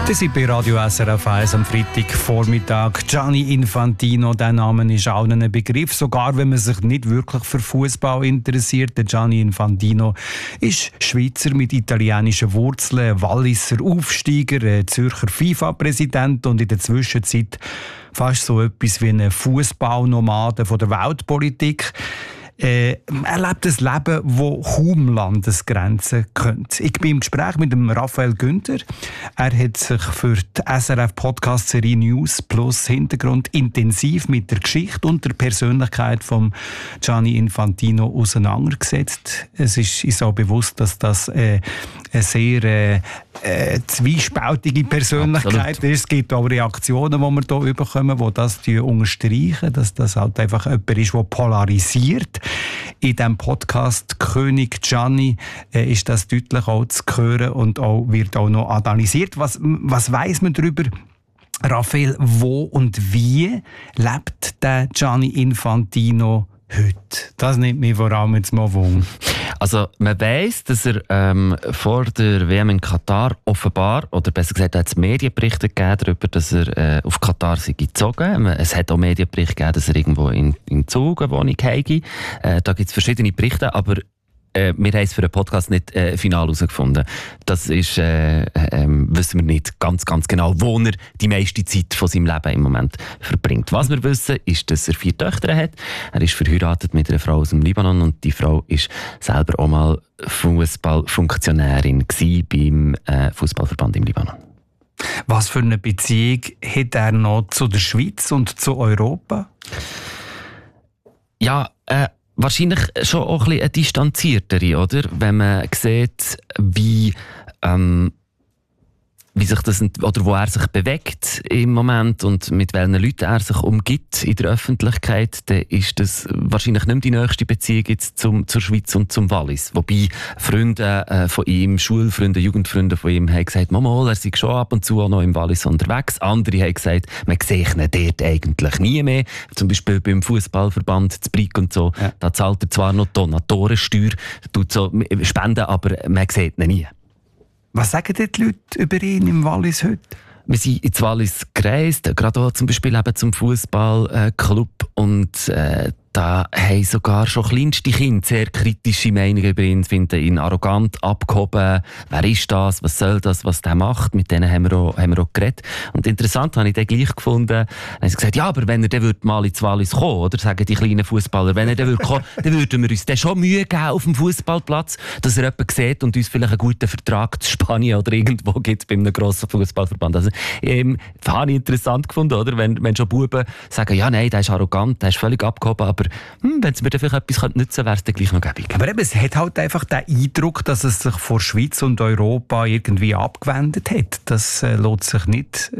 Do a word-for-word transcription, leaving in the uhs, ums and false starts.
Das sind bei Radio S R F eins am Freitagvormittag. Gianni Infantino, der Name ist allen ein Begriff, sogar wenn man sich nicht wirklich für Fußball interessiert. Der Gianni Infantino ist Schweizer mit italienischen Wurzeln, Walliser Aufsteiger, Zürcher FIFA-Präsident und in der Zwischenzeit fast so etwas wie ein Fußballnomade von der Weltpolitik. Äh, er lebt ein Leben, das kaum Landesgrenzen kennt. Ich bin im Gespräch mit dem Raphael Günther. Er hat sich für die S R F-Podcast-Serie News Plus Hintergrund intensiv mit der Geschichte und der Persönlichkeit von Gianni Infantino auseinandergesetzt. Es ist uns auch bewusst, dass das äh, eine sehr äh, äh, zwiespältige Persönlichkeit Absolut. ist. Es gibt auch Reaktionen, die wir hier bekommen, die das unterstreichen, dass das halt einfach jemand ist, der polarisiert. In diesem Podcast «König Gianni» äh, ist das deutlich auch zu hören und auch, wird auch noch analysiert. Was, was weiss man darüber, Raphael, wo und wie lebt der Gianni Infantino heute? Das nimmt mich vor allem jetzt mal Wunder. Also man weiss, dass er ähm, vor der W M in Katar offenbar, oder besser gesagt, hat es Medienberichte gegeben darüber, dass er äh, auf Katar sei gezogen. Es hat auch Medienberichte gegeben, dass er irgendwo in, in Zug eine Wohnung habe. Äh, da gibt es verschiedene Berichte, aber äh, wir haben es für den Podcast nicht äh, final herausgefunden. Das ist, äh, äh, wissen wir nicht ganz, ganz genau, wo er die meiste Zeit von seinem Leben im Moment verbringt. Was wir wissen, ist, dass er vier Töchter hat. Er ist verheiratet mit einer Frau aus dem Libanon und die Frau ist selber auch mal Fußballfunktionärin gsi beim äh, Fußballverband im Libanon. Was für eine Beziehung hat er noch zu der Schweiz und zu Europa? Ja, äh, wahrscheinlich schon auch ein bisschen eine distanziertere, oder? Wenn man sieht, wie, ähm, wie sich das, oder wo er sich bewegt im Moment und mit welchen Leuten er sich umgibt in der Öffentlichkeit, dann ist das wahrscheinlich nicht mehr die nächste Beziehung jetzt zum, zur Schweiz und zum Wallis. Wobei Freunde äh, von ihm, Schulfreunde, Jugendfreunde von ihm haben gesagt, Mama, er sei schon ab und zu auch noch im Wallis unterwegs. Andere haben gesagt, man sieht ihn dort eigentlich nie mehr. Zum Beispiel beim Fußballverband zu Brig und so. Ja. Da zahlt er zwar noch Donatorensteuer, tut so Spenden, aber man sieht ihn nie. Was sagen die Leute über ihn im Wallis heute? Wir sind ins Wallis gereist, gerade auch zum Beispiel eben zum Fußballclub und äh, da haben sogar schon kleinste Kinder sehr kritische Meinungen über ihn, finden ihn arrogant, abgehoben. Wer ist das? Was soll das? Was der macht? Mit denen haben wir auch, haben wir auch geredet. Und interessant habe ich den gleich gefunden. Dann haben sie gesagt, ja, aber wenn er dann mal ins Wallis kommen, oder sagen die kleinen Fußballer, wenn er dann würde kommen, dann würden wir uns dann schon Mühe geben auf dem Fußballplatz, dass er jemanden sieht und uns vielleicht einen guten Vertrag zu Spanien oder irgendwo gibt bei einem grossen Fußballverband. Also, ähm, das habe ich interessant gefunden, oder? Wenn, wenn schon Buben sagen, ja, nein, der ist arrogant, der ist völlig abgehoben, aber hm, wenn es mir dann vielleicht etwas nützen könnte, wäre es dann gleich noch gäbig. Aber eben, es hat halt einfach den Eindruck, dass es sich vor Schweiz und Europa irgendwie abgewendet hat. Das äh, lässt sich nicht